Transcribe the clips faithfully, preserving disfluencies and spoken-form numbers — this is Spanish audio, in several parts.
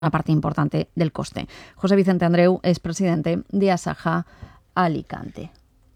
una parte importante del coste. José Vicente Andreu es presidente de Asaja Alicante.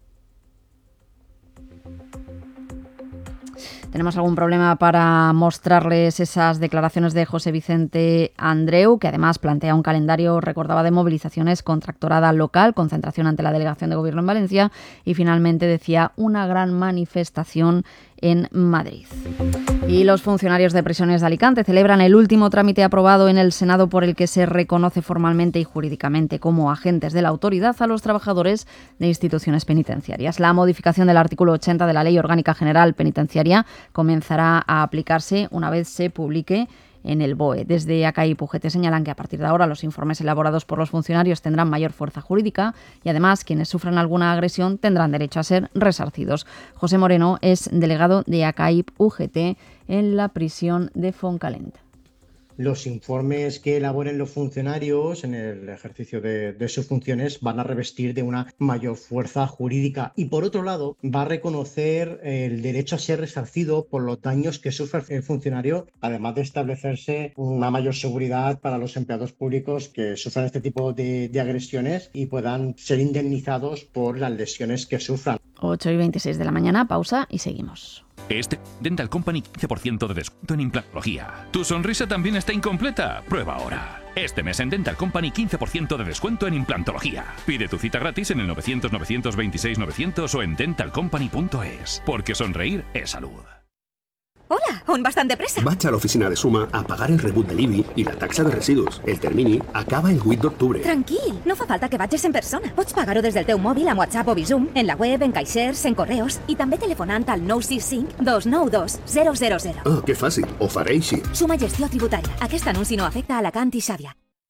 Tenemos algún problema para mostrarles esas declaraciones de José Vicente Andreu, que además plantea un calendario, recordaba, de movilizaciones con tractorada local, concentración ante la delegación de gobierno en Valencia y finalmente decía una gran manifestación en Madrid. Y los funcionarios de prisiones de Alicante celebran el último trámite aprobado en el Senado por el que se reconoce formalmente y jurídicamente como agentes de la autoridad a los trabajadores de instituciones penitenciarias. La modificación del artículo ochenta de la Ley Orgánica General Penitenciaria comenzará a aplicarse una vez se publique en el B O E. Desde A C A I P U G T señalan que a partir de ahora los informes elaborados por los funcionarios tendrán mayor fuerza jurídica y además quienes sufran alguna agresión tendrán derecho a ser resarcidos. José Moreno es delegado de A C A I P U G T en la prisión de Fontcalent. Los informes que elaboren los funcionarios en el ejercicio de, de sus funciones van a revestir de una mayor fuerza jurídica y, por otro lado, va a reconocer el derecho a ser resarcido por los daños que sufre el funcionario, además de establecerse una mayor seguridad para los empleados públicos que sufran este tipo de, de agresiones y puedan ser indemnizados por las lesiones que sufran. ocho y veintiséis de la mañana, pausa y seguimos. Este Dental Company quince por ciento de descuento en implantología. ¿Tu sonrisa también está incompleta? Prueba ahora. Este mes en Dental Company quince por ciento de descuento en implantología. Pide tu cita gratis en el novecientos, novecientos veintiséis, novecientos o en dental company punto es. Porque sonreír es salud. Hola, on vas tan de pressa? Vaig a l'oficina de Suma a pagar el rebut de l'I B I i la taxa de residus. El termini acaba el vuit d'octubre. Tranquil, no fa falta que vagis en persona. Pots pagar-ho des del teu mòbil amb WhatsApp o Bizum, en la web, en caixers, en correus i també telefonant al nou sis cinc, dos nou dos, zero zero zero. Ah, que fàcil. Ho faré així. Suma Gestió Tributària. Aquest anunci no afecta a Alacant i Xàbia.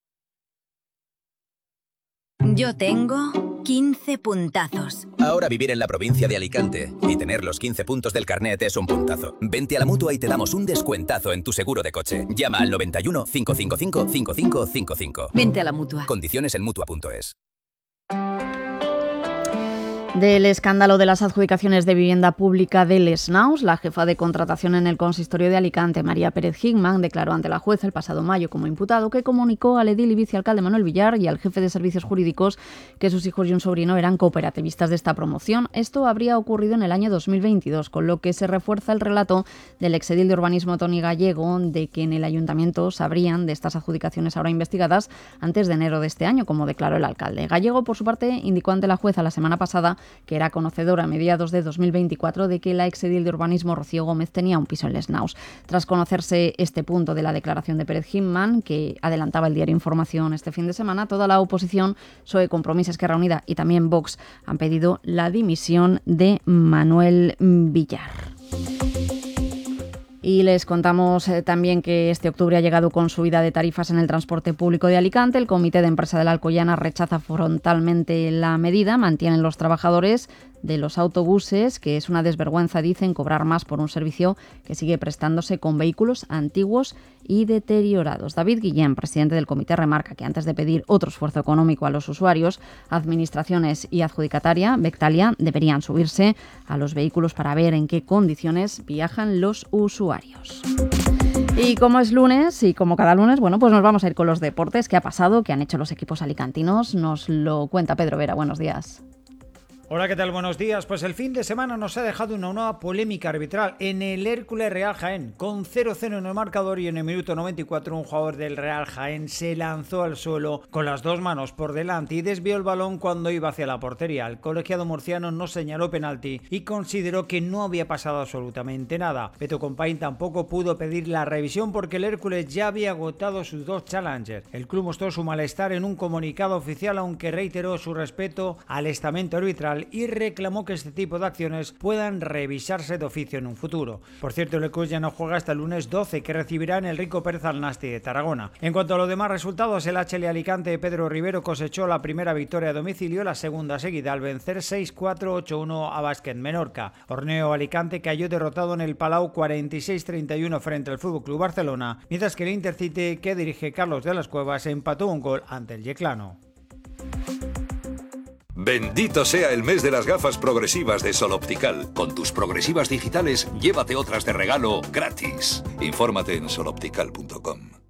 Yo tengo quince puntazos. Ahora vivir en la provincia de Alicante y tener los quince puntos del carnet es un puntazo. Vente a la Mutua y te damos un descuentazo en tu seguro de coche. Llama al noventa y uno, cinco cinco cinco, cinco cinco cinco cinco. Vente a la Mutua. Condiciones en mutua punto es. Del escándalo de las adjudicaciones de vivienda pública del Snaus, la jefa de contratación en el consistorio de Alicante, María Pérez Hickman, declaró ante la jueza el pasado mayo como imputado que comunicó al edil y vicealcalde Manuel Villar y al jefe de servicios jurídicos que sus hijos y un sobrino eran cooperativistas de esta promoción. Esto habría ocurrido en el año dos mil veintidós, con lo que se refuerza el relato del exedil de urbanismo Toni Gallego de que en el ayuntamiento sabrían de estas adjudicaciones ahora investigadas antes de enero de este año, como declaró el alcalde. Gallego, por su parte, indicó ante la jueza la semana pasada que era conocedora a mediados de dos mil veinticuatro de que la exedil de urbanismo Rocío Gómez tenía un piso en Les Naus. Tras conocerse este punto de la declaración de Pérez Hickman, que adelantaba el diario Información este fin de semana, toda la oposición, P S O E, Compromís, Esquerra Unida y también Vox, han pedido la dimisión de Manuel Villar. Y les contamos eh, también que este octubre ha llegado con subida de tarifas en el transporte público de Alicante. El Comité de Empresa de la Alcoyana rechaza frontalmente la medida. Mantienen los trabajadores de los autobuses que es una desvergüenza, dicen, cobrar más por un servicio que sigue prestándose con vehículos antiguos y deteriorados. David Guillén, presidente del comité, remarca que antes de pedir otro esfuerzo económico a los usuarios, administraciones y adjudicataria, Bectalia, deberían subirse a los vehículos para ver en qué condiciones viajan los usuarios. Y como es lunes, y como cada lunes, bueno, pues nos vamos a ir con los deportes. ¿Qué ha pasado? ¿Qué han hecho los equipos alicantinos? Nos lo cuenta Pedro Vera. Buenos días. Hola, ¿qué tal? Buenos días. Pues el fin de semana nos ha dejado una nueva polémica arbitral en el Hércules Real Jaén. Con cero cero en el marcador y en el minuto noventa y cuatro un jugador del Real Jaén se lanzó al suelo con las dos manos por delante y desvió el balón cuando iba hacia la portería. El colegiado murciano no señaló penalti y consideró que no había pasado absolutamente nada. Beto Compain tampoco pudo pedir la revisión porque el Hércules ya había agotado sus dos challengers. El club mostró su malestar en un comunicado oficial, aunque reiteró su respeto al estamento arbitral y reclamó que este tipo de acciones puedan revisarse de oficio en un futuro. Por cierto, el club ya no juega hasta el lunes doce, que recibirá en el Rico Pérez al Nasti de Tarragona. En cuanto a los demás resultados, el H L Alicante de Pedro Rivero cosechó la primera victoria a domicilio, la segunda seguida al vencer seis cuatro, ocho uno a Básquet Menorca. Orneo Alicante cayó derrotado en el Palau cuarenta y seis treinta y uno frente al F C Barcelona, mientras que el Intercity, que dirige Carlos de las Cuevas, empató un gol ante el Yeclano. Bendito sea el mes de las gafas progresivas de Sol Optical. Con tus progresivas digitales, llévate otras de regalo gratis. Infórmate en sol optical punto com.